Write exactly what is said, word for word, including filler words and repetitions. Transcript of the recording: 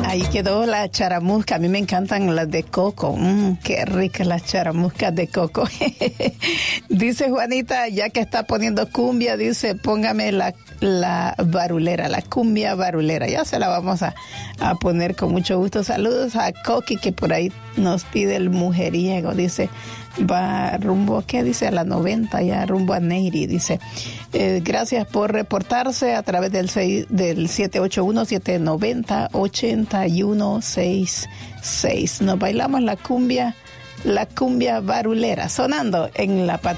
Ahí quedó la charamusca. A mí me encantan las de coco. Mmm, qué ricas las charamuscas de coco. Dice Juanita, ya que está poniendo cumbia, dice, póngame la, la varulera, la cumbia varulera. Ya se la vamos a, a poner con mucho gusto. Saludos a Coqui, que por ahí nos pide el mujeriego. Dice, va rumbo, ¿qué dice? A la noventa, ya rumbo a Neyri. Dice, eh, gracias por reportarse a través del, seis, del siete ocho uno, siete nueve cero, ocho uno seis seis. Nos bailamos la cumbia, la cumbia varulera, sonando en la